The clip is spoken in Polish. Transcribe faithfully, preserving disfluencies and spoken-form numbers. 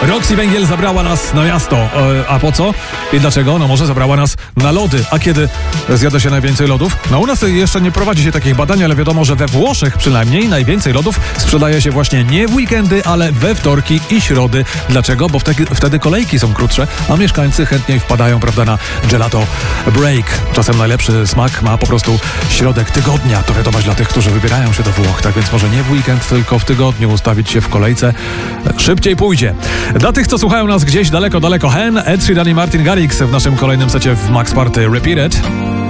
Roxy Węgiel zabrała nas na miasto. E, a po co? I dlaczego? No może zabrała nas na lody. A kiedy zjada się najwięcej lodów? No u nas jeszcze nie prowadzi się takich badań, ale wiadomo, że we Włoszech przynajmniej najwięcej lodów sprzedaje się właśnie nie w weekendy, ale we wtorki i środy. Dlaczego? Bo wtedy, wtedy kolejki są krótsze, a mieszkańcy chętniej wpadają, prawda, na gelato break. Czasem najlepszy smak ma po prostu środek tygodnia. To wiadomość dla tych, którzy wybierają się do Włoch. Tak więc może nie w weekend, tylko w tygodniu ustawić się w kolejce. Szybciej pójdzie. Dla tych, co słuchają nas gdzieś daleko, daleko hen, Ed Sheeran i Martin Garrix w naszym kolejnym secie w Max Party Repeated.